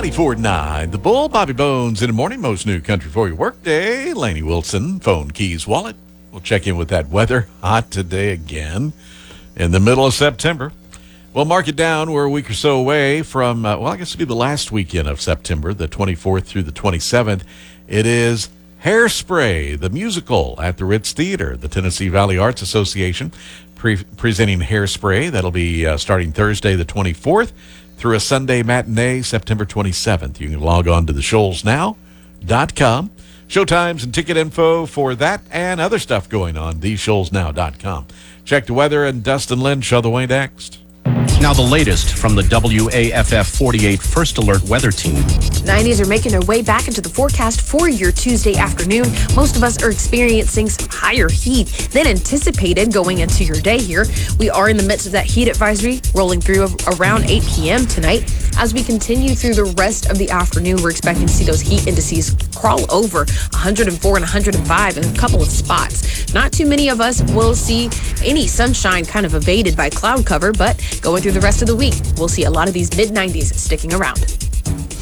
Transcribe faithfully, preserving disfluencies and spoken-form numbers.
ninety-four point nine, The Bull, Bobby Bones in the morning. Most new country for your workday. Laney Wilson, phone, keys, wallet. We'll check in with that weather. Hot today again in the middle of September. We'll mark it down. We're a week or so away from, uh, well, I guess it'll be the last weekend of September, the twenty-fourth through the twenty-seventh. It is Hairspray, the musical at the Ritz Theater, the Tennessee Valley Arts Association, pre- presenting Hairspray. That'll be uh, starting Thursday the twenty-fourth through a Sunday matinee, September twenty-seventh. You can log on to the shoals now dot com. Showtimes and ticket info for that and other stuff going on, the shoals now dot com. Check the weather, and Dustin Lynch on the way next. Now the latest from the W A F F forty-eight First Alert Weather Team. nineties are making their way back into the forecast for your Tuesday afternoon. Most of us are experiencing some higher heat than anticipated going into your day here. We are in the midst of that heat advisory rolling through around eight p.m. tonight. As we continue through the rest of the afternoon, we're expecting to see those heat indices crawl over one hundred four and one hundred five in a couple of spots. Not too many of us will see any sunshine kind of evaded by cloud cover, but going through the rest of the week, we'll see a lot of these mid nineties sticking around.